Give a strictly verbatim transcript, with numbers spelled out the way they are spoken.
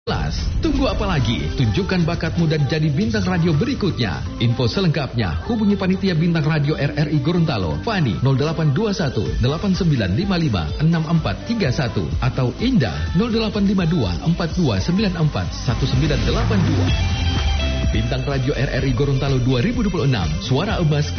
Tunggu apa lagi? Tunjukkan bakatmu dan jadi bintang radio berikutnya. Info selengkapnya hubungi panitia bintang radio R R I Gorontalo, Fani nol delapan dua satu delapan sembilan lima lima enam empat tiga satu atau Indah nol delapan lima dua empat dua sembilan empat satu sembilan delapan dua. Bintang Radio R R I Gorontalo dua ribu dua puluh enam, suara emas.